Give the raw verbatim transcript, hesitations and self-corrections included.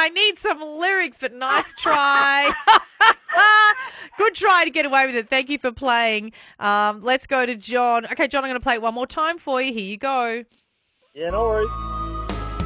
I need some lyrics, but nice try. Good try to get away with it. Thank you for playing. Um, let's go to John. Okay, John, I'm going to play it one more time for you. Here you go. Yeah, no worries.